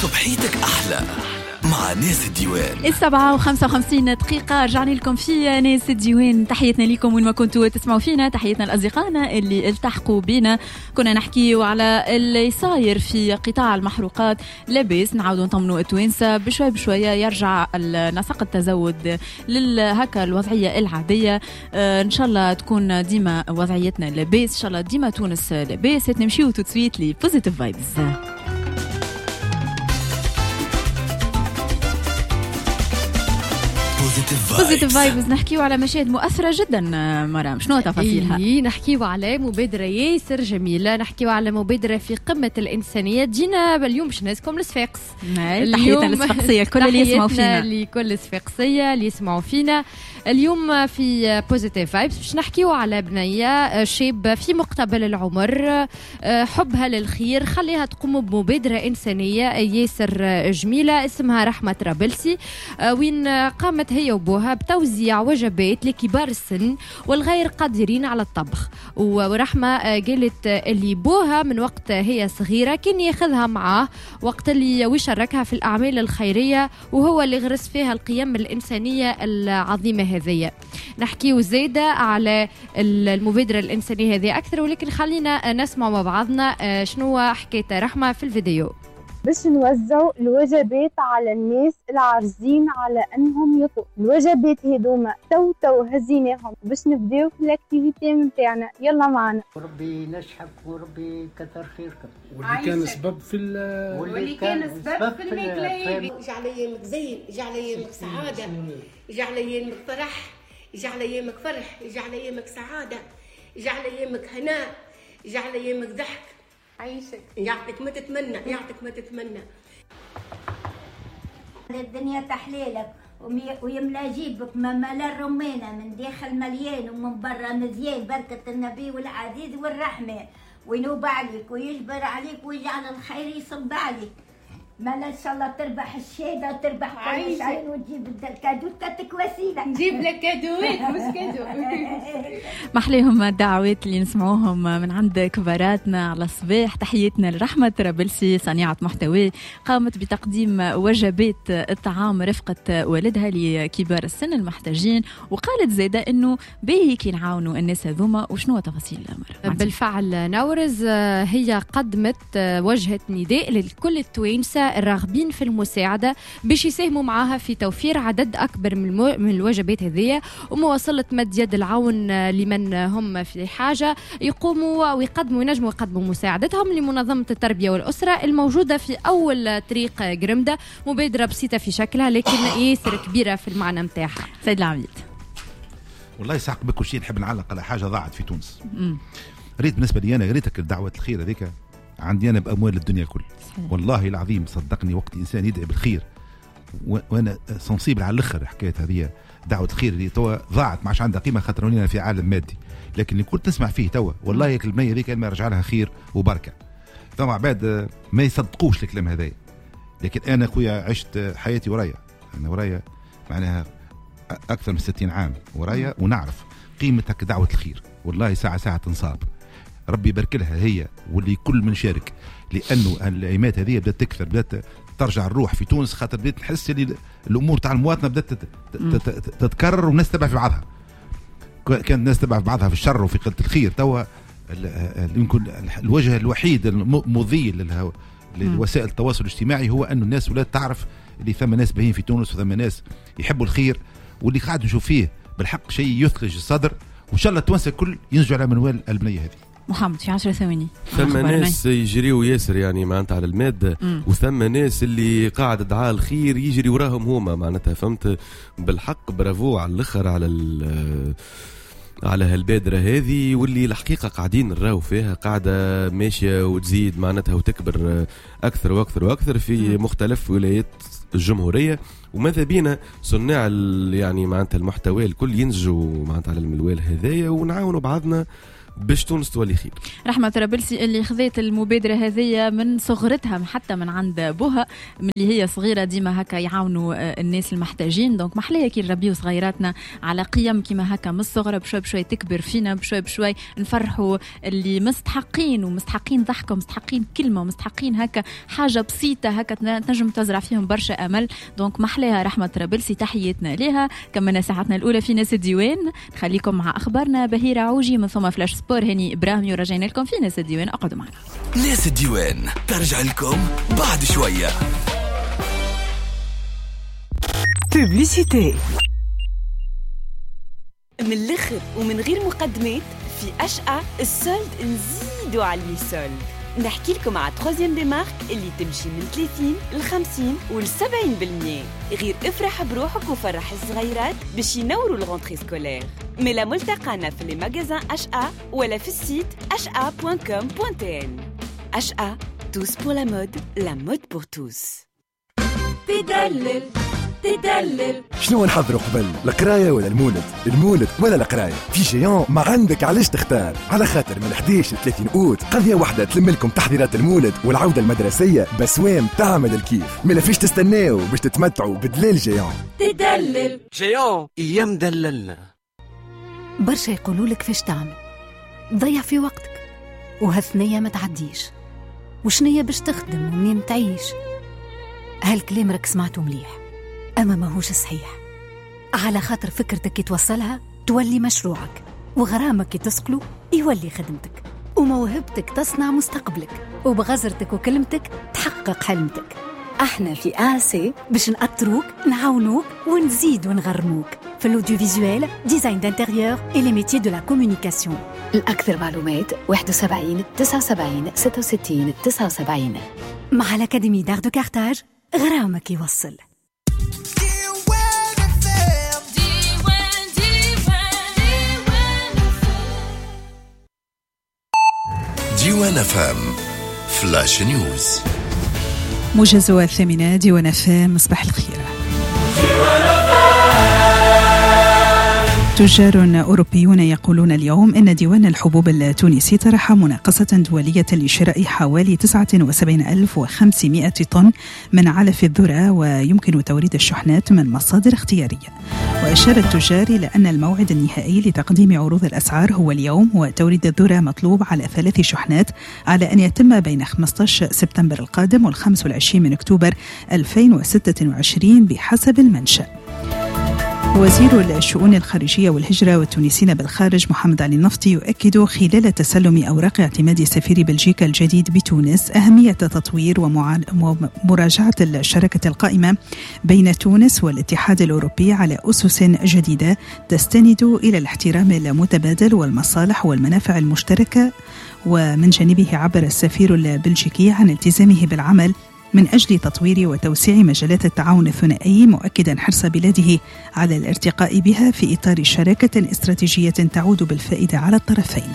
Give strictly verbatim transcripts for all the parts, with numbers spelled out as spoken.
صبحيتك أحلى مع ناس الديوان. السبعة وخمسة وخمسين دقيقة رجعنا لكم في ناس الديوان. تحياتنا لكم وين ما كنتوا تسمعوا فينا، تحياتنا لأصدقائنا اللي التحقوا بنا. كنا نحكي على اللي صاير في قطاع المحروقات، لاباس نعاودوا نطمنوا التوانسة بشوي بشوية يرجع نسق التزود للهكا الوضعية العادية. آه إن شاء الله تكون ديما وضعيتنا لاباس، إن شاء الله ديما تونس لاباس. نمشيو توتسويت لي بوزيتيف فايبز. بوزيتيف فايبز نحكيو على مشاهد مؤثرة جدا. مرام شنو تفاصيلها؟ إيه نحكيو على مبادرة ياسر جميلة، نحكيو على مبادرة في قمة الإنسانية. جينا اليوم باش نسكم الصفاقس. تحياتنا للصفاقسية كل اللي يسمعوا فينا، لكل الصفاقسية اللي يسمعوا فينا. اليوم في بوزيتيف فايبز باش نحكيو على بنية شاب في مقتبل العمر، حبها للخير خليها تقوم بمبادرة إنسانية ياسر جميلة اسمها رحمة رابلسي، وين قامت هي وبوها بتوزيع وجبات لكبار السن والغير قادرين على الطبخ. ورحمة قالت اللي بوها من وقت هي صغيرة كان ياخذها معاه وقت اللي ويشاركها في الأعمال الخيرية، وهو اللي غرس فيها القيم الإنسانية العظيمة هذه. نحكي زيادة على المبادرة الإنسانية هذه أكثر، ولكن خلينا نسمع مع بعضنا شنو حكيت رحمة في الفيديو. باش نوزعوا الوجبات على الناس العارزين على انهم يطوا. الوجبات هذوما تو تو هزيناهم باش نبداو في الاكتيفيتي نتاعنا. يلا معنا. وربي نشحك وربي كثر خيركم. واللي كان سبب في واللي كان سبب في المقلايب. جعل ايامك زين، جعل ايامك سعاده، جعل ايامك فرح، جعل ايامك فرح، جعل ايامك سعاده، جعل ايامك هناء، جعل ايامك ضحك. عيشك يعطيك ما تتمنى، يعطيك ما تتمنى. الدنيا تحليلك ويملى جيبك ما ملا الرمانة، من داخل مليان ومن برا مزيان، بركة النبي والعزيز والرحمة وينوب عليك ويجبر عليك ويجعل الخير يصب عليك. ما ان شاء الله تربح الشهاده وتربح كل شيء وتجيب الكادو تاعك وسيله. نجيب لك كادوات مش كادو. محليهم الدعوات اللي نسمعوهم من عند كباراتنا على الصباح. تحياتنا لرحمة رابلسي صانعة محتوى، قامت بتقديم وجبات الطعام رفقة والدها لكبار السن المحتاجين، وقالت زيادة انه باهي كي نعاونوا الناس هذوما. وشنو تفاصيل الامر؟ بالفعل نورز هي قدمت وجهة نداء لكل التوانسة الراغبين في المساعدة باش يساهموا معها في توفير عدد أكبر من, المو... من الوجبات هذه، ومواصلة مد يد العون لمن هم في حاجة يقوموا ويقدموا ينجموا يقدموا مساعدتهم لمنظمة التربية والأسرة الموجودة في أول طريق قرمدة. مبادرة بسيطة في شكلها لكن ياسر كبيرة في المعنى متاعها. سيد العميد والله يسحق بكل شيء. نحب نعلق على حاجة ضاعت في تونس. ريت بالنسبة لي أنا ريتك الدعوة الخير هذيك عندي أنا بأموال الدنيا الكل. والله العظيم صدقني وقت إنسان يدعي بالخير وأنا سنصيب على الآخر. حكاية هذه دعوة الخير اللي توا ضاعت ما عادش عندها قيمة خاطر ونينا في عالم مادي، لكن اللي كنت تسمع فيه توا والله الكلمة هذيك ما يرجع لها خير وبركة. ثم عباد ما يصدقوش الكلام هذا، لكن أنا خويا عشت حياتي ورايا، أنا ورايا معناها أكثر من ستين عام ورايا، ونعرف قيمة هك دعوة الخير. والله ساعة ساعة تنصاب، ربي يبارك لها هي واللي كل من شارك، لانه الايامات هذه بدات تكثر، بدات ترجع الروح في تونس، خاطر بدات نحس اللي الامور تاع المواطنه بدات تتكرر والناس تبع في بعضها. كانت الناس تبع في بعضها في الشر وفي قله الخير. توا يمكن الوجه الوحيد المضي لوسائل التواصل الاجتماعي هو انه الناس ولات تعرف اللي ثم ناس باهين في تونس وثم ناس يحبوا الخير، واللي قاعد نشوف فيه بالحق شيء يثلج الصدر. وان شاء الله التوانسه الكل ينجوا على منوال البنيه هذه. محمد في عشر ثواني. ثم ناس يجريوا ياسر يعني معناتها على المادة، وثم ناس اللي قاعد دعاء الخير يجري وراهم هما معناتها. فهمت بالحق برافو على الاخر على على هالبادرة هذه، واللي الحقيقة قاعدين نراو فيها قاعدة ماشية وتزيد معناتها وتكبر أكثر وأكثر وأكثر في مختلف ولايات الجمهورية. وماذا بينا صناع يعني معناتها المحتوى الكل ينجوا معناتها على المنوال هذايا ونعاونوا بعضنا باش تونس تولي خير. رحمة طرابلسي اللي خذيت المبادرة هذه من صغرتها حتى من عند بوها من اللي هي صغيرة ديما هكا يعاونوا الناس المحتاجين. دونك محلية كي نربيو صغيراتنا على قيم كيما هكا من الصغر بشوي بشوي تكبر فينا بشوي بشوي نفرحوا اللي مستحقين ومستحقين ضحكة ومستحقين كلمة ومستحقين هكا حاجة بسيطة هكا تنجم تزرع فيهم برشا أمل. دونك محليها رحمة طرابلسي تحياتنا لها. كملنا ساعتنا الأولى في ناس الديوان. خليكم مع أخبارنا بهيرة عوجي من ثم فلاش سبور هني إبراهيم ورجعنا لكم في ناس الديوان. أقعدوا معنا. ناس الديوان ترجع لكم بعد شوية. بوبليسيتي من الآخر ومن غير مقدمات. في أشقى السولد نزيدوا عليه سولد. نحكي لكم على تروزيام دي مارك اللي تمشي من ثلاثين ل خمسين و سبعين بالمية. غير افرح بروحك وفرح الصغيرات باش ينوروا الغونتري سكولير. ملا ملتقانا في لي ماغازان أشقى ولا في السيت أشقى بوان كوم بوان تي إن. أشقى tous pour la mode, la mode pour tous. تدلل تدلل شنو نحضروا قبل القرايه ولا المولد؟ المولد ولا القرايه؟ في جيون ما عندك علاش تختار. على خاطر من احد عشر ل ثلاثين اوت قضيه واحده تلم لكم تحضيرات المولد والعوده المدرسيه بسوام تعمل الكيف. ما فيش تستناو باش تتمتعوا بدلال جيون. تدلل جيون ايام دللنا. برشا يقولوا لك فاش تعمل ضيع في وقتك وهالثنيه ما تعديش وشنية باش تخدم ومنين تعيش. هالكلام راك سمعته مليح أما ماهوش صحيح. على خاطر فكرتك كي توصلها تولي مشروعك وغرامك كي تسقلو يولي خدمتك وموهبتك تصنع مستقبلك وبغزرتك وكلمتك تحقق حلمتك. احنا في آسي باش نأطروك نعاونوك ونزيد ونغرموك في الاوديو فيزوال ديزاين دانتيريور اي لي ميتيي دو لا كومونيكاسيون. الأكثر معلومات واحد وسبعين تسعة وسبعين ستة وستين تسعة وسبعين. مع الأكاديمي دار دو كارتاج غرامك يوصل. ديوان فام فلاش نيوز. موجز الثامنة ديوان فام. مصباح الخير. تجار أوروبيون يقولون اليوم أن ديوان الحبوب التونسي طرح مناقصة دولية لشراء حوالي تسعة وسبعين ألف وخمسمائة طن من علف الذرة ويمكن توريد الشحنات من مصادر اختيارية. وأشار التجار إلى أن الموعد النهائي لتقديم عروض الأسعار هو اليوم وتوريد الذرة مطلوب على ثلاث شحنات على أن يتم بين خمسة عشر سبتمبر القادم والخامس والعشرين من أكتوبر ألفين وستة وعشرين بحسب المنشأ. وزير الشؤون الخارجية والهجرة والتونسيين بالخارج محمد علي النفطي يؤكد خلال تسلم أوراق اعتماد سفير بلجيكا الجديد بتونس أهمية تطوير ومراجعة الشراكة القائمة بين تونس والاتحاد الأوروبي على أسس جديدة تستند إلى الاحترام المتبادل والمصالح والمنافع المشتركة. ومن جانبه عبر السفير البلجيكي عن التزامه بالعمل من أجل تطوير وتوسيع مجالات التعاون الثنائي مؤكدا حرص بلاده على الارتقاء بها في إطار شراكة استراتيجية تعود بالفائدة على الطرفين.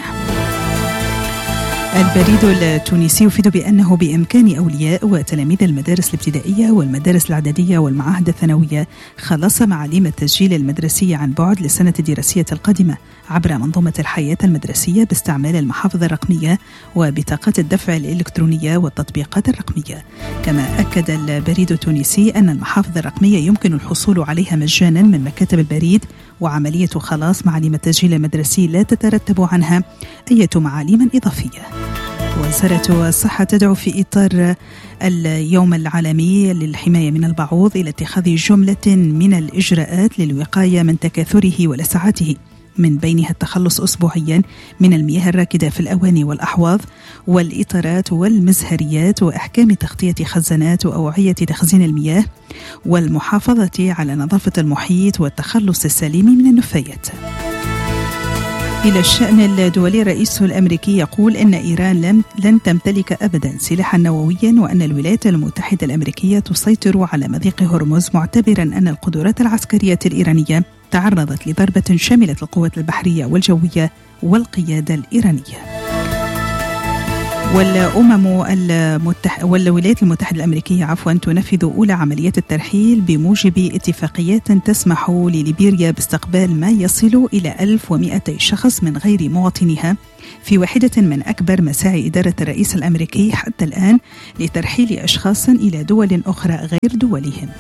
البريد التونسي يفيد بأنه بإمكان أولياء وتلاميذ المدارس الابتدائية والمدارس الإعدادية والمعاهد الثانوية خلاص معاليم التسجيل المدرسي عن بعد للسنة الدراسية القادمة عبر منظومة الحياة المدرسية باستعمال المحافظ الرقمية وبطاقات الدفع الإلكترونية والتطبيقات الرقمية. كما أكد البريد التونسي أن المحافظ الرقمية يمكن الحصول عليها مجانا من مكاتب البريد وعملية خلاص معاليم التسجيل المدرسي لا تترتب عنها أي معاليم إضافية. وزارة الصحة تدعو في إطار اليوم العالمي للحماية من البعوض إلى اتخاذ جملة من الإجراءات للوقاية من تكاثره ولسعته، من بينها التخلص أسبوعيا من المياه الراكدة في الأواني والأحواض والإطارات والمزهريات وأحكام تغطية خزانات وأوعية تخزين المياه والمحافظة على نظافة المحيط والتخلص السليم من النفايات. إلى الشأن الدولي، الرئيس الأمريكي يقول أن إيران لم لن تمتلك أبدا سلاحا نوويا وأن الولايات المتحدة الأمريكية تسيطر على مضيق هرمز، معتبرا أن القدرات العسكرية الإيرانية تعرضت لضربة شملت القوات البحرية والجوية والقيادة الإيرانية. والأمم المتح... والولايات المتحدة الأمريكية عفوا تنفذ أولى عمليات الترحيل بموجب اتفاقيات تسمح لليبيريا باستقبال ما يصل إلى ألف ومئتي شخص من غير مواطنيها في واحدة من أكبر مساعي إدارة الرئيس الأمريكي حتى الآن لترحيل أشخاص إلى دول أخرى غير دولهم.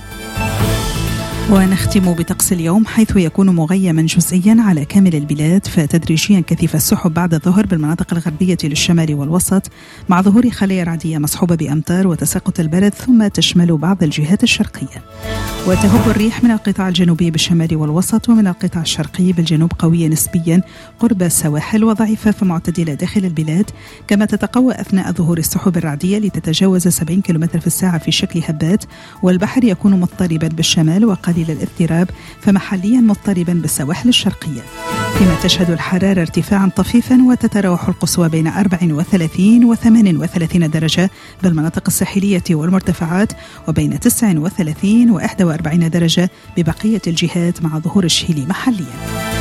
ونختم بطقس اليوم حيث يكون مغيما جزئيا على كامل البلاد، فتدريجيا كثيف السحب بعد الظهر بالمناطق الغربية للشمال والوسط مع ظهور خلايا رعدية مصحوبة بأمطار وتساقط البرد، ثم تشمل بعض الجهات الشرقية. وتهب الريح من القطاع الجنوبي بالشمال والوسط ومن القطاع الشرقي بالجنوب قوية نسبيا قرب السواحل وضعيفة فمعتدلة داخل البلاد، كما تتقوى أثناء ظهور السحب الرعدية لتتجاوز سبعين كيلومتر في الساعة في شكل هبات، والبحر يكون مضطربا بالشمال وقليل الاضطراب فمحليا مضطربا بالسواحل الشرقية، فيما تشهد الحرارة ارتفاعا طفيفا وتتراوح القصوى بين أربعة وثلاثين و ثمانية وثلاثين درجة بالمناطق الساحلية والمرتفعات، وبين تسعة وثلاثين و واحد وأربعين درجة ببقية الجهات مع ظهور الشيل محليا.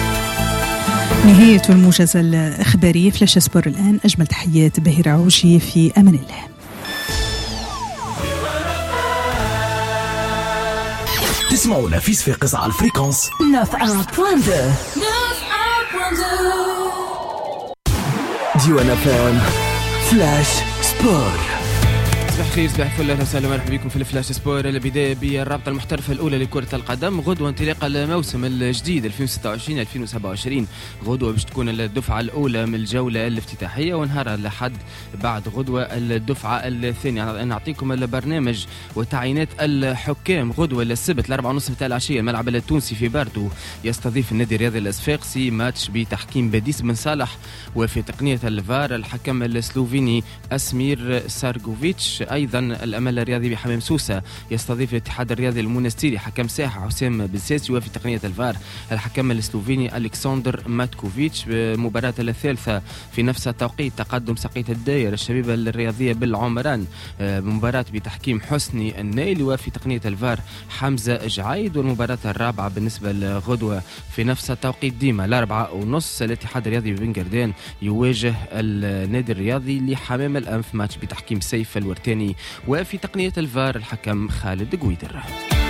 نهاية الموجز الإخباري فلاش سبور الآن. أجمل تحيات بهير عوجي، في أمان الله. تسمعونا في صفاقس على الفريكونس ديوانا فام فلاش سبور. صباح خير، صباح فل، اهلا وسهلا ومرحبا بكم في الفلاش سبور. البدايه بالرابطه المحترفه الاولى لكره القدم، غدوه انطلاق الموسم الجديد ألفين وستة وعشرين ألفين وسبعة وعشرين. غدوه باش تكون الدفعه الاولى من الجوله الافتتاحيه، ونهار الاحد بعد غدوه الدفعه الثانيه. نعطيكم البرنامج وتعيينات الحكام. غدوه السبت الأربعة ونصف تاع العشيه الملعب التونسي في باردو يستضيف النادي الرياضي الصفاقسي ماتش بتحكيم بديس بن صالح، وفي تقنيه الفار الحكم السلوفيني اسمير سارغوفيتش. ايضا الامل الرياضي بحمام سوسه يستضيف الاتحاد الرياضي المونستيري حكم ساحه حسام بنساسي، وفي تقنيه الفار الحكم السلوفيني الكسندر ماتكوفيتش. المباراه الثالثه في نفس التوقيت تقدم سقية الداير الشبيبه الرياضيه بالعمران، مباراه بتحكيم حسني النايل، وفي تقنيه الفار حمزه جعيد. والمباراه الرابعه بالنسبه لغدوه في نفس التوقيت ديما الاربعه ونص الاتحاد الرياضي ببنجردان يواجه النادي الرياضي لحمام الانف، ماتش بتحكيم سيف الورتاني، وفي تقنية الفار الحكم خالد قويدر.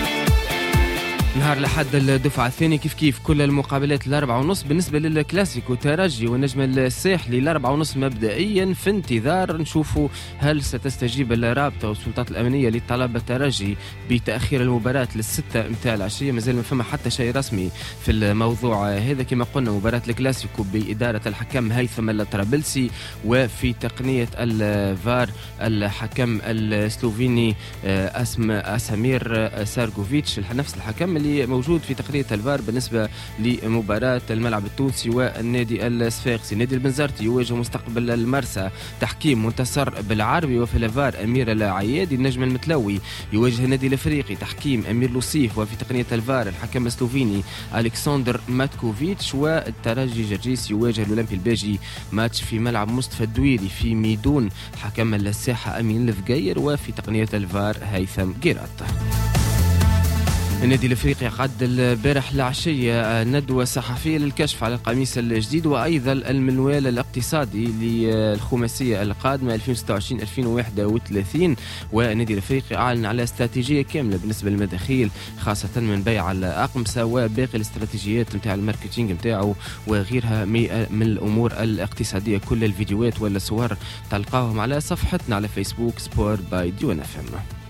نهار الأحد الدفعة الثانية كيف كيف كل المقابلات الأربعة ونص. بالنسبة للكلاسيكو ترجي والنجم الساحلي الأربعة ونص مبدئيا في انتظار نشوفوا هل ستستجيب الرابطة والسلطات الأمنية لطلب الترجي بتأخير المباراة للستة متاع العشية. مازال ما فما حتى شيء رسمي في الموضوع هذا. كما قلنا مباراة الكلاسيكو بإدارة الحكم هيثم الطرابلسي، وفي تقنية الفار الحكم السلوفيني اسم أسامير سارغوفيتش، نفس الحكم اللي موجود في تقنية الفار بالنسبة لمباراة الملعب التونسي والنادي الصفاقسي. نادي البنزرتي يواجه مستقبل المرسى تحكيم منتصر بالعربي، وفي الفار أمير العيادي. النجم المتلوي يواجه النادي الأفريقي تحكيم أمير لوسيف، وفي تقنية الفار الحكم السلوفيني ألكسندر ماتكوفيتش. والترجي جرجيس يواجه الأولمبي الباجي، ماتش في ملعب مصطفى الدويري في ميدون حكم الساحة أمين الفقير، وفي تقنية الفار هيثم قيراط. النادي الافريقي عقد البارح العشيه ندوه صحفيه للكشف على القميص الجديد وايضا المنوال الاقتصادي للخماسيه القادمه ألفين وستة وعشرين ألفين وواحد وثلاثين. والنادي الافريقي اعلن على استراتيجيه كامله بالنسبه للمداخيل، خاصه من بيع الاقمصه وباقي الاستراتيجيات نتاع الماركتينغ نتاعو وغيرها من الامور الاقتصاديه. كل الفيديوهات والصور تلقاهم على صفحتنا على فيسبوك سبورت باي ديوانا فام.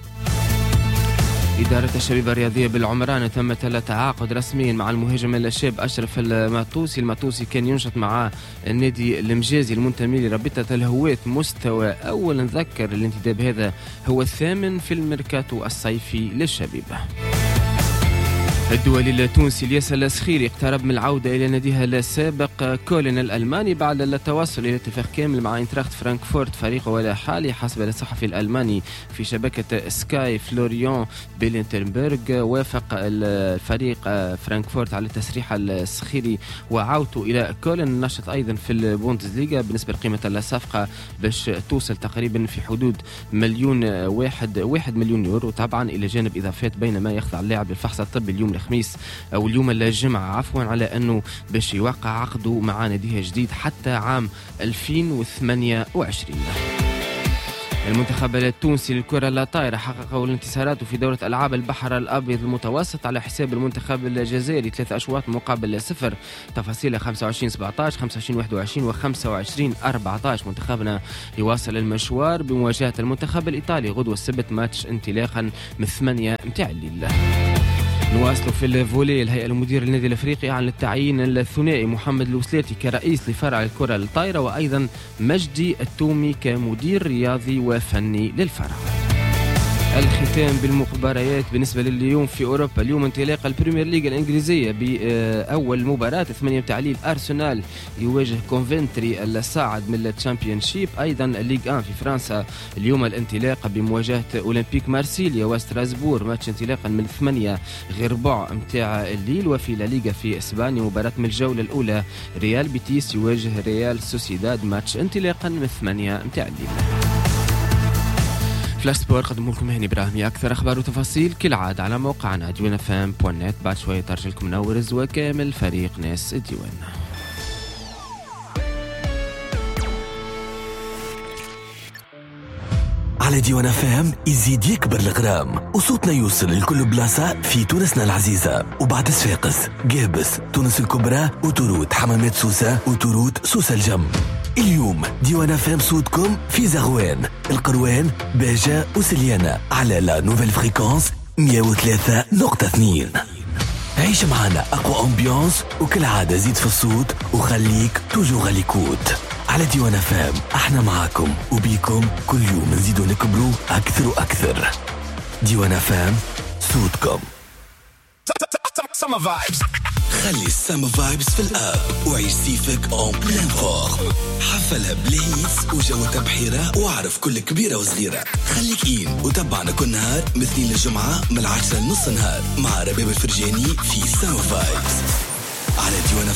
إدارة الشبيبة الرياضية بالعمران تم التعاقد رسميا مع المهاجم الشاب أشرف الماتوسي. الماتوسي كان ينشط مع النادي المجازي المنتمي لرابطة الهواة مستوى أول. نذكر الانتداب هذا هو الثامن في الميركاتو الصيفي للشبيبة. الدولي التونسي الياس السخيري اقترب من العودة إلى ناديها السابق كولن الألماني بعد التوصل إلى اتفاق كامل مع اينتراخت فرانكفورت فريقه الحالي، حسب الصحفي الألماني في شبكة سكاي. فلوريان بيلنتنبرغ وافق الفريق فرانكفورت على تسريح السخيري وعودته إلى كولن. نشط أيضا في البوندسليغا. بالنسبة لقيمة الصفقة باش توصل تقريبا في حدود مليون واحد واحد مليون يورو طبعا، إلى جانب إضافات، بينما يخضع اللاعب للفحص الطبي اليوم الخميس او اليوم الجمعه عفوا على انه باش يوقع عقده مع ناديه جديد حتى عام ألفين وثمانية وعشرين. المنتخب التونسي للكرة الطائرة حقق أول انتصاراته في دورة ألعاب البحر الأبيض المتوسط على حساب المنتخب الجزائري ثلاث أشواط مقابل صفر. تفاصيل خمسة وعشرين سبعة عشر خمسة وعشرين واحد وعشرين وخمسة وعشرين أربعة عشر. منتخبنا يواصل المشوار بمواجهة المنتخب الإيطالي غدوة السبت، ماتش انطلاقا من ثمانية متاع الليل. نواصل في الفولي. الهيئة المدير للنادي الأفريقي أعلن التعيين الثنائي محمد الوسلاتي كرئيس لفرع الكرة الطائرة، وأيضا مجدي التومي كمدير رياضي وفني للفرع. الختام بالمباريات بالنسبة لليوم في أوروبا. اليوم انطلاق البريمير ليج الإنجليزية بأول مباراة ثمانية متاع الليل، أرسنال يواجه كونفنتري الصاعد من الشامبيونشيب. أيضا الليج واحد في فرنسا اليوم الانطلاق بمواجهة أولمبيك مارسيليا وستراسبور، ماتش انطلاقا من ثمانية غير ربع متاع الليل. وفي لا ليغا في إسبانيا مباراة من الجولة الأولى، ريال بيتيس يواجه ريال سوسيداد، ماتش انطلاقا من ثمانية متاع الليل. فلاش سبور قدموا لكم هاني إبراهيمي. أكثر أخبار وتفاصيل كالعادة على موقعنا ديوان اف ام دوت نت. بعد شوية ترجع لكم نورز وكامل فريق ناس الديوان. على ديوان اف ام يزيد يكبر الغرام وصوتنا يوصل لكل بلاصة في تونسنا العزيزة. وبعد صفاقس، قابس، تونس الكبرى، وتروت حمامات سوسة، وتروت سوسة الجم. اليوم ديوان اف ام صوتكم في زغوان، القروان، باجة وسليانة على لا نوفيل فريكونس مية وثلاثة نقطة اثنين. عيش معنا أقوى أمبيونس، وكل عادة زيد في الصوت وخليك توجو غاليكوت. على ديوان اف ام احنا معاكم وبيكم كل يوم نزيدو نكبروا أكثر وأكثر. ديوان اف ام صوتكم. خلي السما فايبس في الاب وعيش سيفك اون بلان فورم. حفلها بليز وجو بحيرة وعرف كل كبيرة وصغيرة. خليك إين وتابعنا كل نهار مثلين الجمعة من العشرة لنص نهار مع رباب الفرجاني في سما فايبس على ديوان